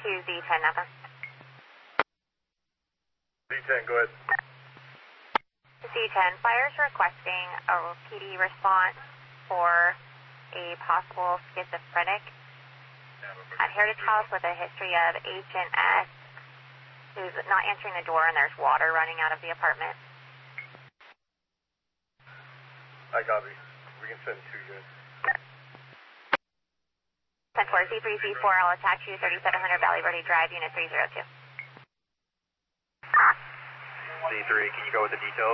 Z10, Napa. Z10, go ahead. Z10, fire's requesting a PD response for a possible schizophrenic at Heritage House with a history of Agent S who's not answering the door and there's water running out of the apartment. I copy. We can send 2 units. 10-4, Z3, Z4, I'll attach you 3700 Valley Verde Drive, Unit 302. Z3, can you go with the details?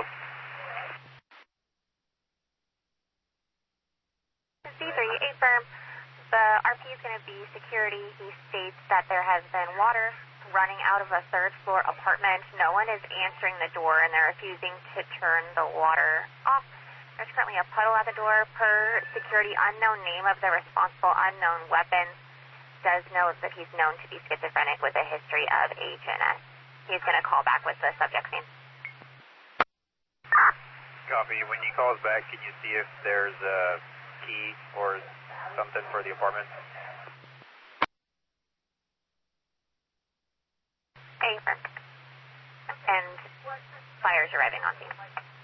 Z3, affirm. The RP is going to be security. He states that there has been water running out of a third-floor apartment. No one is answering the door, and they're refusing to turn the water off. There's currently a puddle at the door. Per security, unknown name of the responsible, unknown weapon. Does note that he's known to be schizophrenic with a history of HNS. He's going to call back with the subject's name. Copy. When he calls back, can you see if there's a key or something for the apartment? Affirm. And fire's arriving on scene.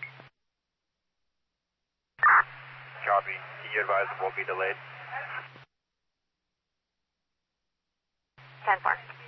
Copy. Can you advise it will be delayed? 10-4.